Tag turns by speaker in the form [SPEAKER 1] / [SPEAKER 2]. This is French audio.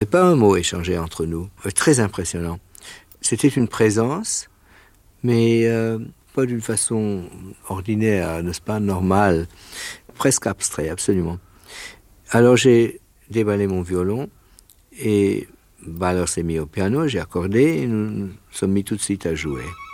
[SPEAKER 1] pas un mot échangé entre nous. Très impressionnant. C'était une présence, mais pas d'une façon ordinaire, n'est-ce pas, normale, presque abstrait, absolument. Alors j'ai déballé mon violon et Balor s'est mis au piano, j'ai accordé et nous nous sommes mis tout de suite à jouer.